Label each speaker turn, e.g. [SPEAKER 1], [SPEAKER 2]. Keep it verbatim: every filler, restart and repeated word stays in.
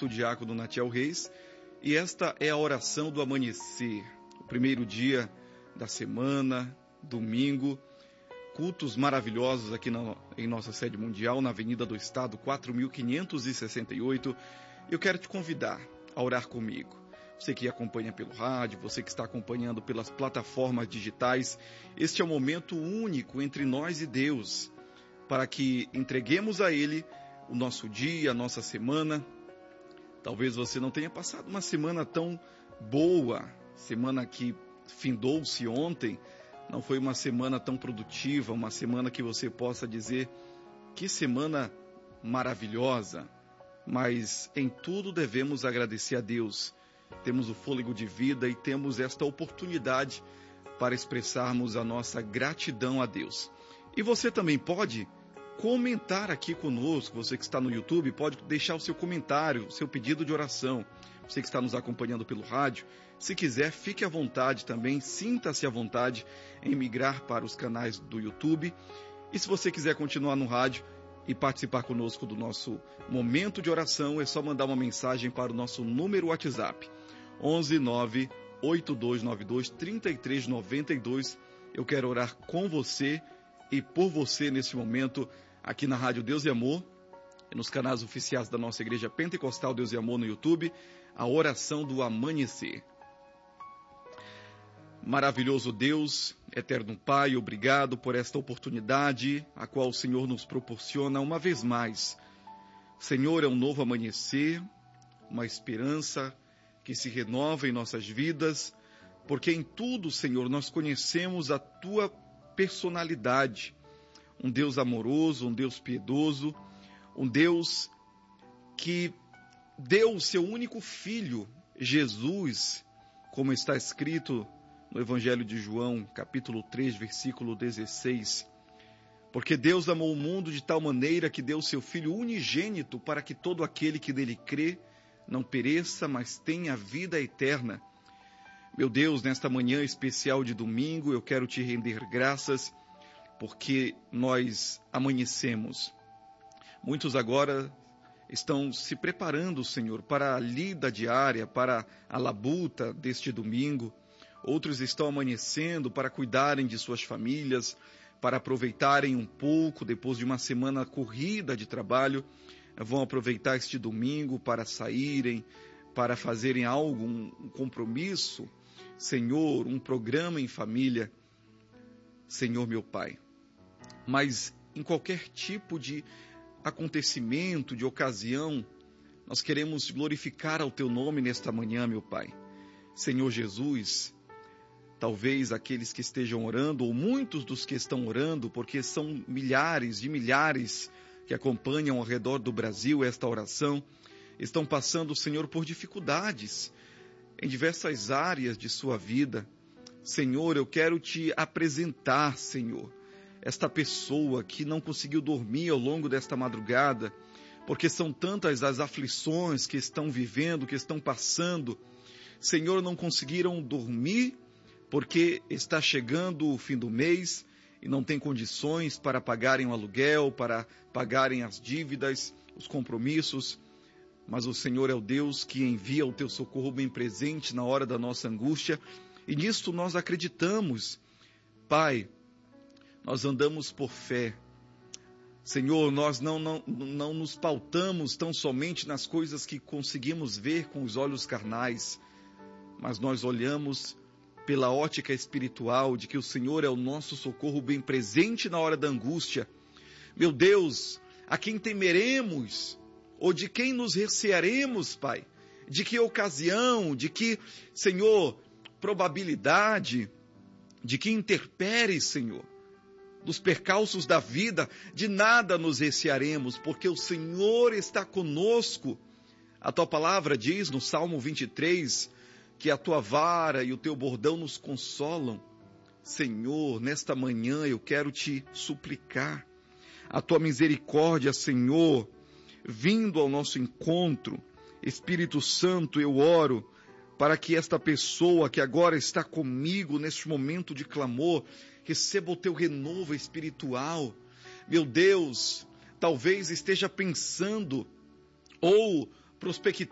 [SPEAKER 1] pastor diácono Natiel Reis, e esta é a oração do amanhecer, o primeiro dia da semana, domingo, cultos maravilhosos aqui na, em nossa sede mundial, na Avenida do Estado, quatro mil quinhentos e sessenta e oito. Eu quero te convidar a orar comigo. Você que acompanha pelo rádio, você que está acompanhando pelas plataformas digitais, este é um momento único entre nós e Deus, para que entreguemos a Ele o nosso dia, a nossa semana. Talvez você não tenha passado uma semana tão boa, semana que findou-se ontem, não foi uma semana tão produtiva, uma semana que você possa dizer, que semana maravilhosa, mas em tudo devemos agradecer a Deus. Temos o fôlego de vida e temos esta oportunidade para expressarmos a nossa gratidão a Deus. E você também pode comentar aqui conosco, você que está no YouTube, pode deixar o seu comentário, o seu pedido de oração. Você que está nos acompanhando pelo rádio, se quiser, fique à vontade também, sinta-se à vontade em migrar para os canais do YouTube. E se você quiser continuar no rádio e participar conosco do nosso momento de oração, é só mandar uma mensagem para o nosso número WhatsApp, onze nove oito dois nove dois três três nove dois. Eu quero orar com você e por você nesse momento, aqui na Rádio Deus e Amor, e nos canais oficiais da nossa Igreja Pentecostal Deus e Amor no YouTube, a oração do amanhecer. Maravilhoso Deus, eterno Pai, obrigado por esta oportunidade, a qual o Senhor nos proporciona uma vez mais. Senhor, é um novo amanhecer, uma esperança que se renova em nossas vidas, porque em tudo, Senhor, nós conhecemos a Tua personalidade, um Deus amoroso, um Deus piedoso, um Deus que deu o seu único Filho, Jesus, como está escrito no Evangelho de João, capítulo três, versículo dezesseis. Porque Deus amou o mundo de tal maneira que deu o seu Filho unigênito para que todo aquele que nele crê não pereça, mas tenha vida eterna. Meu Deus, nesta manhã especial de domingo, eu quero te render graças, porque nós amanhecemos. Muitos agora estão se preparando, Senhor, para a lida diária, para a labuta deste domingo. Outros estão amanhecendo para cuidarem de suas famílias, para aproveitarem um pouco depois de uma semana corrida de trabalho. Vão aproveitar este domingo para saírem, para fazerem algo, um compromisso, Senhor, um programa em família, Senhor meu Pai. Mas em qualquer tipo de acontecimento, de ocasião, nós queremos glorificar ao Teu nome nesta manhã, meu Pai. Senhor Jesus, talvez aqueles que estejam orando, ou muitos dos que estão orando, porque são milhares de milhares que acompanham ao redor do Brasil esta oração, estão passando, Senhor, por dificuldades em diversas áreas de sua vida. Senhor, eu quero te apresentar, Senhor, esta pessoa que não conseguiu dormir ao longo desta madrugada, porque são tantas as aflições que estão vivendo, que estão passando. Senhor, não conseguiram dormir porque está chegando o fim do mês e não tem condições para pagarem o aluguel, para pagarem as dívidas, os compromissos. Mas o Senhor é o Deus que envia o teu socorro bem presente na hora da nossa angústia, e nisto nós acreditamos. Pai, nós andamos por fé. Senhor, nós não, não, não nos pautamos tão somente nas coisas que conseguimos ver com os olhos carnais, mas nós olhamos pela ótica espiritual de que o Senhor é o nosso socorro bem presente na hora da angústia. Meu Deus, a quem temeremos? Ou de quem nos recearemos, Pai? De que ocasião, de que, Senhor, probabilidade, de que intempérie, Senhor, dos percalços da vida, de nada nos recearemos, porque o Senhor está conosco. A Tua palavra diz no Salmo vinte e três, que a Tua vara e o Teu bordão nos consolam. Senhor, nesta manhã eu quero Te suplicar a Tua misericórdia, Senhor, vindo ao nosso encontro. Espírito Santo, eu oro para que esta pessoa que agora está comigo neste momento de clamor, receba o Teu renovo espiritual. Meu Deus, talvez esteja pensando ou prospectando